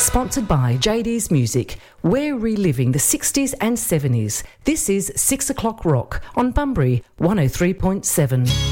Sponsored by JD's Music. We're reliving the 60s and 70s. This is 6 o'clock rock on Bunbury 103.7.